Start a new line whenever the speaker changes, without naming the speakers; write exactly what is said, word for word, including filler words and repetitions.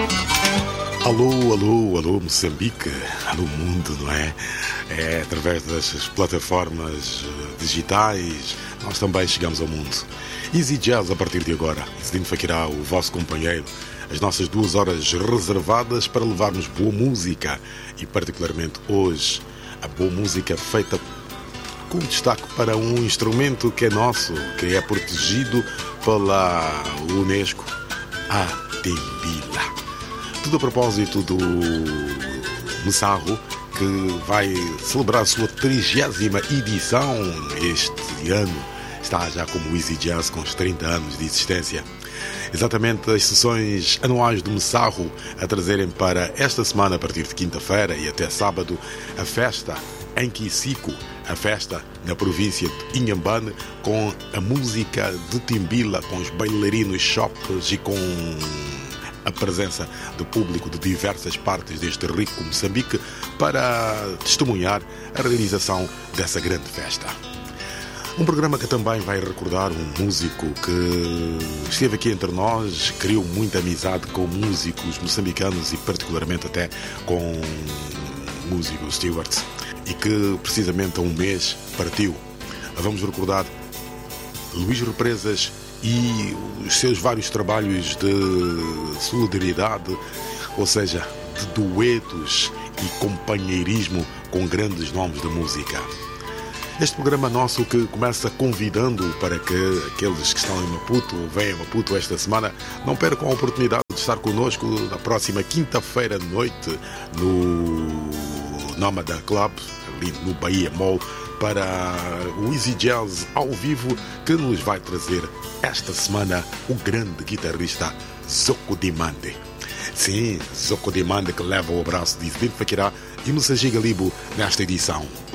Alô, alô, alô Moçambique, alô mundo, não é? É através das plataformas digitais nós também chegamos ao mundo. Easy Jazz a partir de agora, Zidane Fakirá, o vosso companheiro, as nossas duas horas reservadas para levarmos boa música e particularmente hoje a boa música feita com destaque para um instrumento que é nosso, que é protegido pela Unesco, a timbila. Tudo a propósito do Messarro, que vai celebrar a sua trigésima edição este ano. Está já como Easy Jazz com os trinta anos de existência. Exatamente as sessões anuais do Messarro a trazerem para esta semana, a partir de quinta-feira e até sábado, a festa em Quisico, a festa na província de Inhambane, com a música de timbila, com os bailarinos shops e com a presença do público de diversas partes deste rico Moçambique para testemunhar a realização dessa grande festa. Um programa que também vai recordar um músico que esteve aqui entre nós, criou muita amizade com músicos moçambicanos e particularmente até com o músico Stewart, e que precisamente há um mês partiu. Vamos recordar Luís Represas e os seus vários trabalhos de solidariedade, ou seja, de duetos e companheirismo com grandes nomes da música. Este programa nosso que começa convidando para que aqueles que estão em Maputo ou venham a Maputo esta semana não percam a oportunidade de estar connosco na próxima quinta-feira à noite no Nómada Club, ali no Bahia Mall, para o Easy Jazz ao vivo, que nos vai trazer esta semana o grande guitarrista Zoko Dimande. Sim, Zoko Dimande, que leva o abraço de Zidane Fakirá e Moussa Gigalibo nesta edição.